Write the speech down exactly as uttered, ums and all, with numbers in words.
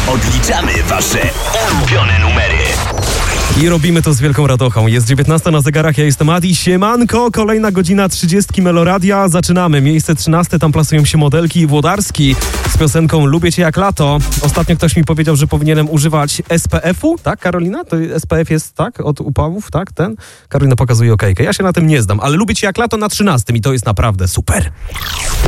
Odliczamy wasze ulubione numery. I robimy to z wielką radochą. Jest dziewiętnasta na zegarach, ja jestem Adi. Siemanko, kolejna godzina trzydziestki Meloradia. Zaczynamy. Miejsce trzynaste, tam plasują się Modelki i Włodarski z piosenką Lubię Cię jak lato. Ostatnio ktoś mi powiedział, że powinienem używać S P F-u, tak Karolina? To S P F jest, tak? Od upałów, tak? Ten? Karolina pokazuje okejkę. Ja się na tym nie znam, ale Lubię Cię jak lato na trzynastym i to jest naprawdę super.